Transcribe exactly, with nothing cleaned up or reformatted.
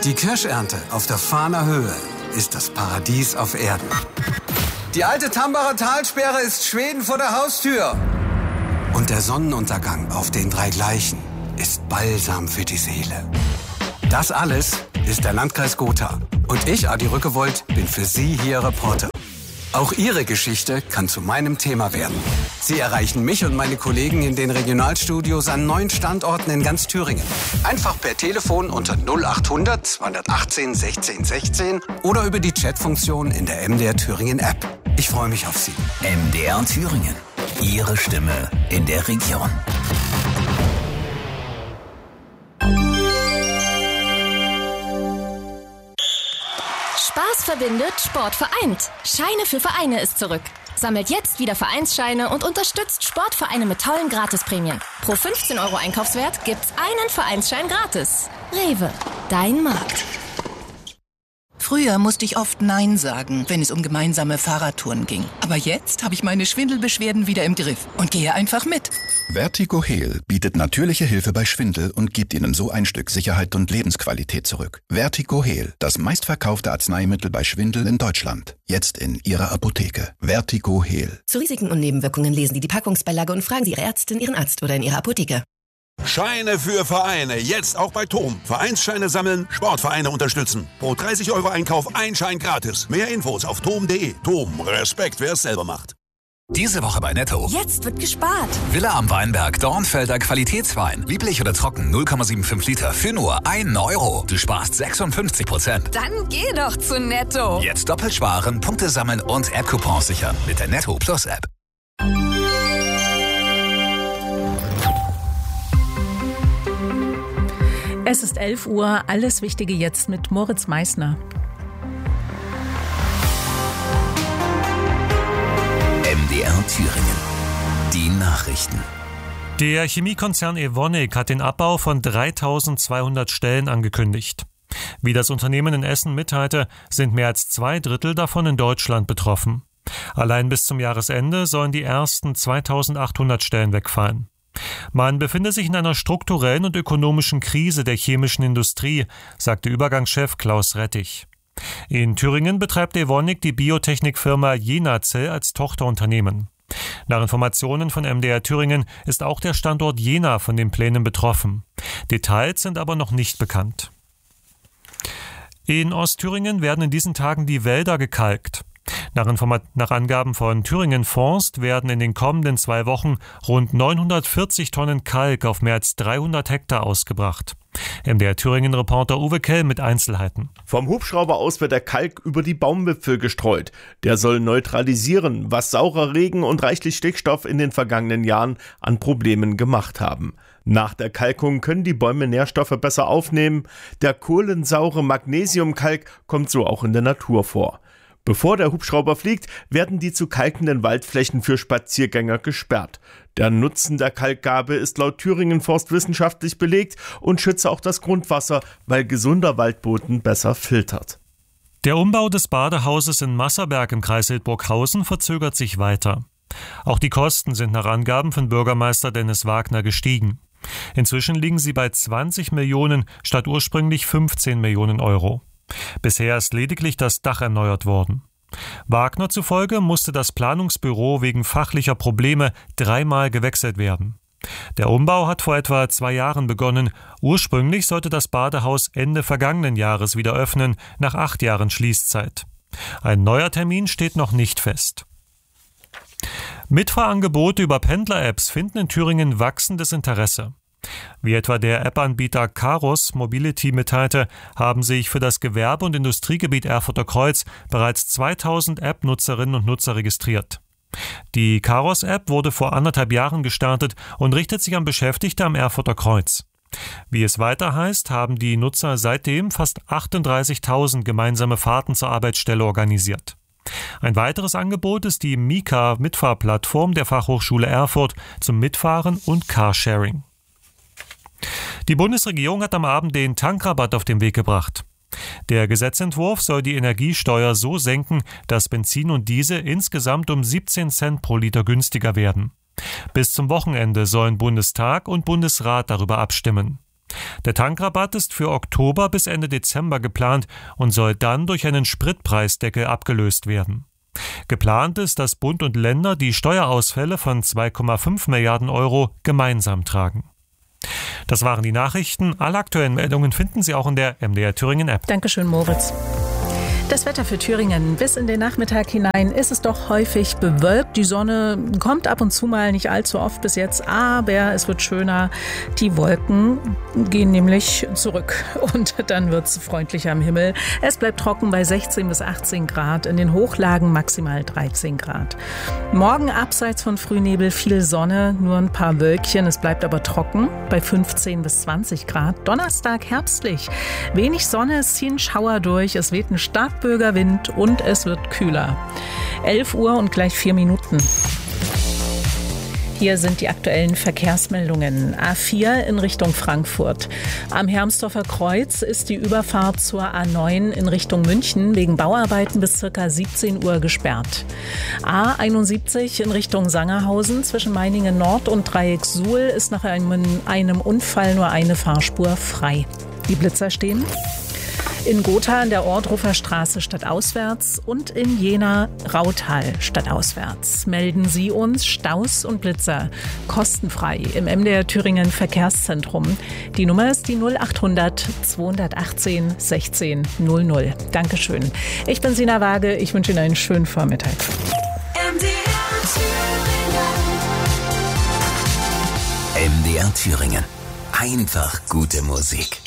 Die Kirschernte auf der Fahner Höhe ist das Paradies auf Erden. Die alte Tambacher Talsperre ist Schweden vor der Haustür. Und der Sonnenuntergang auf den drei Gleichen ist Balsam für die Seele. Das alles ist der Landkreis Gotha. Und ich, Adi Rückewold, bin für Sie hier Reporter. Auch Ihre Geschichte kann zu meinem Thema werden. Sie erreichen mich und meine Kollegen in den Regionalstudios an neun Standorten in ganz Thüringen. Einfach per Telefon unter null achthundert zweihundertachtzehn sechzehn sechzehn oder über die Chatfunktion in der M D R Thüringen App. Ich freue mich auf Sie. M D R Thüringen. Ihre Stimme in der Region. Spaß verbindet, Sport vereint. Scheine für Vereine ist zurück. Sammelt jetzt wieder Vereinsscheine und unterstützt Sportvereine mit tollen Gratisprämien. Pro fünfzehn Euro Einkaufswert gibt's einen Vereinsschein gratis. Rewe, dein Markt. Früher musste ich oft Nein sagen, wenn es um gemeinsame Fahrradtouren ging. Aber jetzt habe ich meine Schwindelbeschwerden wieder im Griff und gehe einfach mit. Vertigo Heal bietet natürliche Hilfe bei Schwindel und gibt Ihnen so ein Stück Sicherheit und Lebensqualität zurück. Vertigo Heal, das meistverkaufte Arzneimittel bei Schwindel in Deutschland. Jetzt in Ihrer Apotheke. Vertigo Heal. Zu Risiken und Nebenwirkungen lesen Sie die Packungsbeilage und fragen Sie Ihre Ärztin, Ihren Arzt oder in Ihrer Apotheke. Scheine für Vereine, jetzt auch bei Tom. Vereinsscheine sammeln, Sportvereine unterstützen. Pro dreißig Euro Einkauf ein Schein gratis. Mehr Infos auf tom punkt de. Tom, Respekt, wer es selber macht. Diese Woche bei Netto. Jetzt wird gespart. Villa am Weinberg, Dornfelder Qualitätswein. Lieblich oder trocken, null Komma fünfundsiebzig Liter für nur einen Euro. Du sparst sechsundfünfzig Prozent. Dann geh doch zu Netto. Jetzt doppelt sparen, Punkte sammeln und App-Coupons sichern mit der Netto Plus App. Es ist elf Uhr, alles Wichtige jetzt mit Moritz Meissner. M D R Thüringen. Die Nachrichten. Der Chemiekonzern Evonik hat den Abbau von dreitausendzweihundert Stellen angekündigt. Wie das Unternehmen in Essen mitteilte, sind mehr als zwei Drittel davon in Deutschland betroffen. Allein bis zum Jahresende sollen die ersten zweitausendachthundert Stellen wegfallen. Man befinde sich in einer strukturellen und ökonomischen Krise der chemischen Industrie, sagte Übergangschef Klaus Rettich. In Thüringen betreibt Evonik die Biotechnikfirma Jenacell als Tochterunternehmen. Nach Informationen von M D R Thüringen ist auch der Standort Jena von den Plänen betroffen. Details sind aber noch nicht bekannt. In Ostthüringen werden in diesen Tagen die Wälder gekalkt. Nach, Informa- nach Angaben von Thüringen Forst werden in den kommenden zwei Wochen rund neunhundertvierzig Tonnen Kalk auf mehr als dreihundert Hektar ausgebracht. M D R Thüringen-Reporter Uwe Kell mit Einzelheiten. Vom Hubschrauber aus wird der Kalk über die Baumwipfel gestreut. Der soll neutralisieren, was saurer Regen und reichlich Stickstoff in den vergangenen Jahren an Problemen gemacht haben. Nach der Kalkung können die Bäume Nährstoffe besser aufnehmen. Der kohlensaure Magnesiumkalk kommt so auch in der Natur vor. Bevor der Hubschrauber fliegt, werden die zu kalkenden Waldflächen für Spaziergänger gesperrt. Der Nutzen der Kalkgabe ist laut Thüringen Forst wissenschaftlich belegt und schützt auch das Grundwasser, weil gesunder Waldboden besser filtert. Der Umbau des Badehauses in Masserberg im Kreis Hildburghausen verzögert sich weiter. Auch die Kosten sind nach Angaben von Bürgermeister Dennis Wagner gestiegen. Inzwischen liegen sie bei zwanzig Millionen statt ursprünglich fünfzehn Millionen Euro. Bisher ist lediglich das Dach erneuert worden. Wagner zufolge musste das Planungsbüro wegen fachlicher Probleme dreimal gewechselt werden. Der Umbau hat vor etwa zwei Jahren begonnen. Ursprünglich sollte das Badehaus Ende vergangenen Jahres wieder öffnen, nach acht Jahren Schließzeit. Ein neuer Termin steht noch nicht fest. Mitfahrangebote über Pendler-Apps finden in Thüringen wachsendes Interesse. Wie etwa der App-Anbieter Caros Mobility mitteilte, haben sich für das Gewerbe- und Industriegebiet Erfurter Kreuz bereits zweitausend App-Nutzerinnen und Nutzer registriert. Die Caros-App wurde vor anderthalb Jahren gestartet und richtet sich an Beschäftigte am Erfurter Kreuz. Wie es weiter heißt, haben die Nutzer seitdem fast achtunddreißigtausend gemeinsame Fahrten zur Arbeitsstelle organisiert. Ein weiteres Angebot ist die Mika-Mitfahrplattform der Fachhochschule Erfurt zum Mitfahren und Carsharing. Die Bundesregierung hat am Abend den Tankrabatt auf den Weg gebracht. Der Gesetzentwurf soll die Energiesteuer so senken, dass Benzin und Diesel insgesamt um siebzehn Cent pro Liter günstiger werden. Bis zum Wochenende sollen Bundestag und Bundesrat darüber abstimmen. Der Tankrabatt ist für Oktober bis Ende Dezember geplant und soll dann durch einen Spritpreisdeckel abgelöst werden. Geplant ist, dass Bund und Länder die Steuerausfälle von zwei Komma fünf Milliarden Euro gemeinsam tragen. Das waren die Nachrichten. Alle aktuellen Meldungen finden Sie auch in der M D R Thüringen App. Dankeschön, Moritz. Das Wetter für Thüringen. Bis in den Nachmittag hinein ist es doch häufig bewölkt. Die Sonne kommt ab und zu mal, nicht allzu oft bis jetzt, aber es wird schöner. Die Wolken gehen nämlich zurück und dann wird es freundlicher am Himmel. Es bleibt trocken bei sechzehn bis achtzehn Grad, in den Hochlagen maximal dreizehn Grad. Morgen abseits von Frühnebel viel Sonne, nur ein paar Wölkchen. Es bleibt aber trocken bei fünfzehn bis zwanzig Grad. Donnerstag herbstlich. Wenig Sonne, es ziehen Schauer durch, es weht ein stark Wind und es wird kühler. elf Uhr und gleich vier Minuten. Hier sind die aktuellen Verkehrsmeldungen. A vier in Richtung Frankfurt. Am Hermsdorfer Kreuz ist die Überfahrt zur A neun in Richtung München wegen Bauarbeiten bis ca. siebzehn Uhr gesperrt. A einundsiebzig in Richtung Sangerhausen zwischen Meiningen Nord und Dreieck Suhl ist nach einem, einem Unfall nur eine Fahrspur frei. Die Blitzer stehen in Gotha an der Ohrdruffer Straße stadtauswärts und in Jena Rautal stadtauswärts. Melden Sie uns Staus und Blitzer kostenfrei im M D R Thüringen Verkehrszentrum. Die Nummer ist die null achthundert zweihundertachtzehn sechzehn null null. Dankeschön. Ich bin Sina Waage. Ich wünsche Ihnen einen schönen Vormittag. M D R Thüringen. M D R Thüringen. Einfach gute Musik.